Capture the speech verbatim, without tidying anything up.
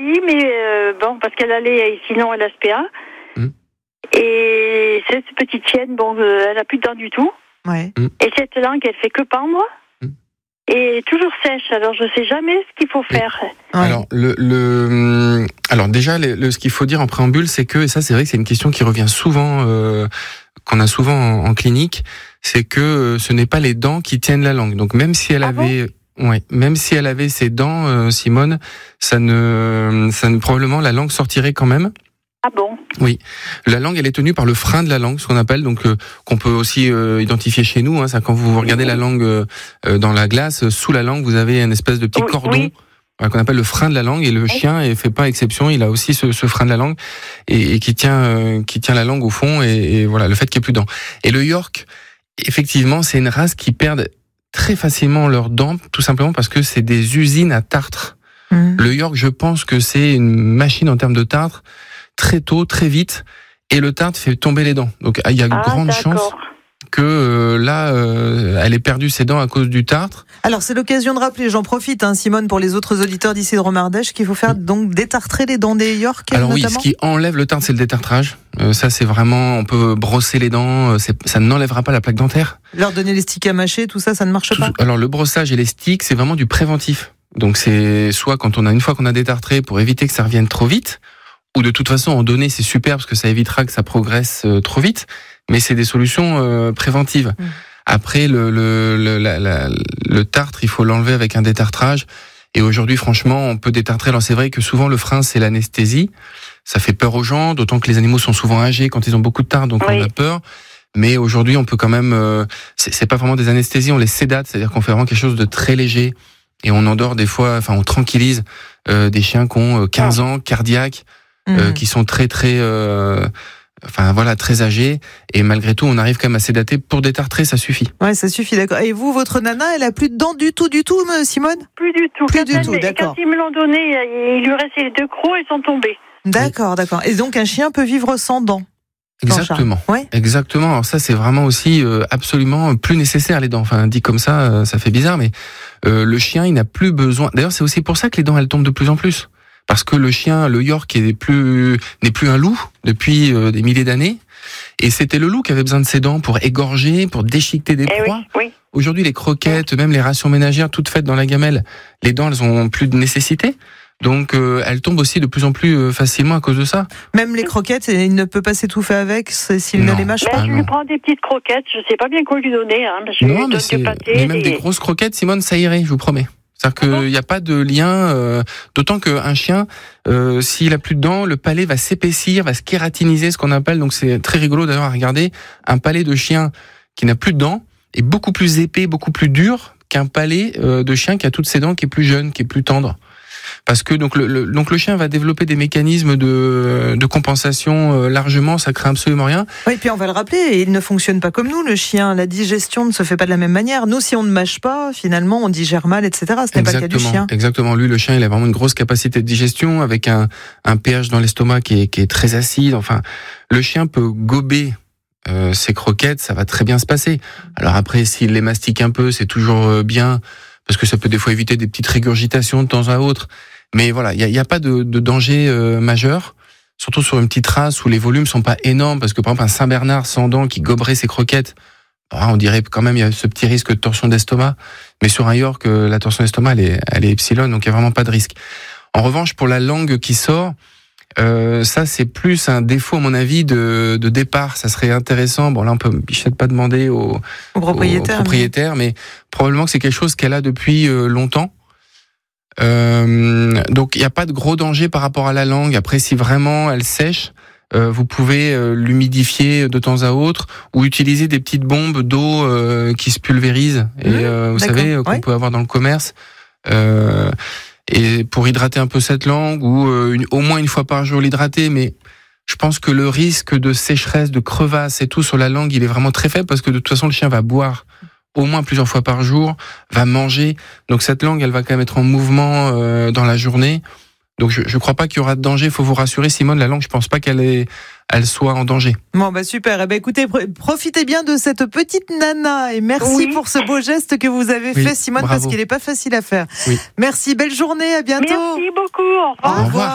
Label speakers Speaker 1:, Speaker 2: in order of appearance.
Speaker 1: maladie, mais euh, bon, parce qu'elle allait sinon à l'S P A. Mm. Et cette petite chienne, bon, euh, elle a plus de dents du tout.
Speaker 2: Ouais.
Speaker 3: Mm.
Speaker 1: Et cette langue, elle fait que pendre. Mm. Et toujours sèche. Alors, je sais jamais ce qu'il faut faire.
Speaker 3: Et, ouais. Alors, le, le, alors déjà, le, le, ce qu'il faut dire en préambule, c'est que, et ça, c'est vrai que c'est une question qui revient souvent, euh, qu'on a souvent en, en clinique, c'est que euh, ce n'est pas les dents qui tiennent la langue. Donc, même si elle
Speaker 1: ah
Speaker 3: avait
Speaker 1: bon
Speaker 3: Ouais, même si elle avait ses dents, euh, Simone, ça ne, ça ne probablement la langue sortirait quand même.
Speaker 1: Ah bon?
Speaker 3: Oui, la langue, elle est tenue par le frein de la langue, ce qu'on appelle, donc euh, qu'on peut aussi euh, identifier chez nous. Hein, c'est quand vous regardez la langue euh, dans la glace, sous la langue, vous avez une espèce de petit
Speaker 1: oui,
Speaker 3: cordon
Speaker 1: oui.
Speaker 3: euh, qu'on appelle le frein de la langue. Et le
Speaker 1: oui.
Speaker 3: chien, il fait pas exception, il a aussi ce, ce frein de la langue et, et qui tient, euh, qui tient la langue au fond. Et, et voilà, le fait qu'il n'y ait plus de dents. Et le York, effectivement, c'est une race qui perd très facilement leurs dents, tout simplement parce que c'est des usines à tartre. Mmh. Le York, je pense que c'est une machine en termes de tartre, très tôt, très vite, et le tartre fait tomber les dents. Donc il y a de
Speaker 1: ah,
Speaker 3: grandes
Speaker 1: d'accord.
Speaker 3: chances que euh, là, euh, elle ait perdu ses dents à cause du tartre.
Speaker 2: Alors c'est l'occasion de rappeler, j'en profite, hein, Simone, pour les autres auditeurs d'ici de Romardèche, qu'il faut faire donc détartrer les dents des York.
Speaker 3: Alors
Speaker 2: notamment.
Speaker 3: oui, ce qui enlève le tartre, c'est le détartrage. Euh, ça, c'est vraiment, on peut brosser les dents, c'est, ça n'enlèvera pas la plaque dentaire.
Speaker 2: Leur donner les sticks à mâcher, tout ça, ça ne marche
Speaker 3: tout,
Speaker 2: pas.
Speaker 3: Alors le brossage et les sticks, c'est vraiment du préventif. Donc c'est soit quand on a une fois qu'on a détartré pour éviter que ça revienne trop vite, ou de toute façon en donner, c'est super parce que ça évitera que ça progresse euh, trop vite. Mais c'est des solutions euh, préventives. Mmh. Après, le, le, le, la, la, le tartre, il faut l'enlever avec un détartrage. Et aujourd'hui, franchement, on peut détartrer. Alors c'est vrai que souvent le frein, c'est l'anesthésie. Ça fait peur aux gens, d'autant que les animaux sont souvent âgés quand ils ont beaucoup de tartre, donc oui. on a peur. Mais aujourd'hui, on peut quand même. Euh, c'est, c'est pas vraiment des anesthésies, on les sédate, c'est-à-dire qu'on fait vraiment quelque chose de très léger et on endort des fois. Enfin, on tranquillise euh, des chiens qui ont quinze ans, cardiaques, mmh. euh, qui sont très très. Euh, Enfin voilà, très âgé, et malgré tout, on arrive quand même à sédater. Pour détartrer, ça suffit.
Speaker 2: Ouais, ça suffit, d'accord. Et vous, votre nana, elle a plus de dents du tout, du tout, Simone ?
Speaker 1: Plus du tout.
Speaker 2: Plus
Speaker 1: quand
Speaker 2: du
Speaker 1: elle,
Speaker 2: tout, d'accord.
Speaker 1: Quand ils me l'ont donné, il lui restait les deux crocs, ils sont tombés.
Speaker 2: D'accord, oui. d'accord. Et donc un chien peut vivre sans dents ?
Speaker 3: Exactement.
Speaker 2: Ouais.
Speaker 3: Exactement. Alors ça, c'est vraiment aussi euh, absolument plus nécessaire, les dents. Enfin, dit comme ça, euh, ça fait bizarre, mais euh, le chien, il n'a plus besoin. D'ailleurs, c'est aussi pour ça que les dents, elles tombent de plus en plus. Parce que le chien, le York, est plus, n'est plus un loup depuis euh, des milliers d'années. Et c'était le loup qui avait besoin de ses dents pour égorger, pour déchiqueter des
Speaker 1: eh
Speaker 3: proies.
Speaker 1: Oui, oui.
Speaker 3: Aujourd'hui, les croquettes, même les rations ménagères, toutes faites dans la gamelle, les dents, elles ont plus de nécessité. Donc, euh, elles tombent aussi de plus en plus euh, facilement à cause de ça.
Speaker 2: Même les croquettes, il ne peut pas s'étouffer avec s'il non. ne les mâche
Speaker 1: ben,
Speaker 2: pas.
Speaker 1: Je
Speaker 3: non.
Speaker 1: lui prends des petites croquettes, je sais pas bien quoi lui donner. Hein. Je
Speaker 3: non,
Speaker 1: lui
Speaker 3: mais, c'est...
Speaker 1: pâté,
Speaker 3: mais même
Speaker 1: des...
Speaker 3: des grosses croquettes, Simone, ça irait, je vous promets. C'est-à-dire qu'il n'y a pas de lien, euh, d'autant qu'un chien, euh, s'il a plus de dents, le palais va s'épaissir, va se kératiniser, ce qu'on appelle, donc c'est très rigolo d'ailleurs à regarder, un palais de chien qui n'a plus de dents est beaucoup plus épais, beaucoup plus dur qu'un palais euh, de chien qui a toutes ses dents, qui est plus jeune, qui est plus tendre. Parce que donc le, le, donc le chien va développer des mécanismes de, de compensation euh, largement, ça craint absolument rien.
Speaker 2: Oui, et puis on va le rappeler, il ne fonctionne pas comme nous, le chien. La digestion ne se fait pas de la même manière. Nous, si on ne mâche pas, finalement, on digère mal, et cetera. Ce n'est
Speaker 3: exactement,
Speaker 2: pas le cas du chien.
Speaker 3: Exactement. Lui, le chien, il a vraiment une grosse capacité de digestion avec un, un pH dans l'estomac qui est, qui est très acide. Enfin, le chien peut gober euh, ses croquettes, ça va très bien se passer. Alors après, s'il les mastique un peu, c'est toujours bien, parce que ça peut des fois éviter des petites régurgitations de temps à autre. Mais voilà, il n'y a, y a pas de, de danger euh, majeur, surtout sur une petite race où les volumes sont pas énormes, parce que par exemple un Saint-Bernard sans dents qui goberait ses croquettes, bah, on dirait quand même il y a ce petit risque de torsion d'estomac. Mais sur un York, euh, la torsion d'estomac elle est, elle est epsilon, donc il y a vraiment pas de risque. En revanche, pour la langue qui sort, euh, ça c'est plus un défaut à mon avis de, de départ. Ça serait intéressant. Bon là on peut peut-être pas demander au,
Speaker 2: au propriétaire,
Speaker 3: au propriétaire mais... mais probablement que c'est quelque chose qu'elle a depuis euh, longtemps. Euh, donc il n'y a pas de gros danger par rapport à la langue. Après, si vraiment elle sèche, euh, vous pouvez euh, l'humidifier de temps à autre ou utiliser des petites bombes d'eau euh, qui se pulvérisent. Et euh, vous
Speaker 2: D'accord.
Speaker 3: savez euh, qu'on ouais. peut avoir dans le commerce. Euh, et pour hydrater un peu cette langue ou euh, une, au moins une fois par jour l'hydrater. Mais je pense que le risque de sécheresse, de crevasse et tout sur la langue, il est vraiment très faible parce que de toute façon le chien va boire au moins plusieurs fois par jour, va manger. Donc cette langue, elle va quand même être en mouvement euh, dans la journée. Donc je ne crois pas qu'il y aura de danger. Il faut vous rassurer, Simone, la langue, je ne pense pas qu'elle est, elle soit en danger.
Speaker 2: Bon, bah super. Eh ben, écoutez, profitez bien de cette petite nana et merci oui. pour ce beau geste que vous avez oui, fait, Simone, bravo. Parce qu'il n'est pas facile à faire.
Speaker 3: Oui.
Speaker 2: Merci, belle journée, à bientôt.
Speaker 1: Merci beaucoup, au revoir.
Speaker 3: Au revoir.